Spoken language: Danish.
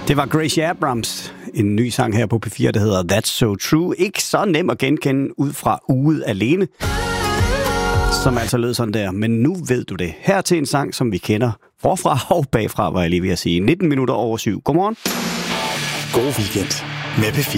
Det var Gracie Abrams, en ny sang her på P4, der hedder That's So True. Ikke så nem at genkende ud fra Uget Alene, som altså lød sådan der. Men nu ved du det. Her til en sang, som vi kender forfra og bagfra, var jeg lige ved at sige. 19 minutter over 7. Godmorgen. God weekend med P4.